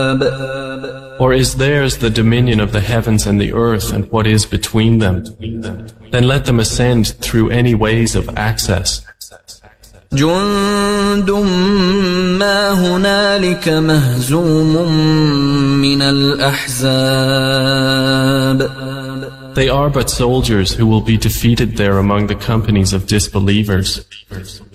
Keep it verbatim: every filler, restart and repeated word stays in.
Or is theirs the dominion of the heavens and the earth and what is between them? Then let them ascend through any ways of access. جند ما هنالك مهزوم من الأحزاب. They are but soldiers who will be defeated there among the companies of disbelievers.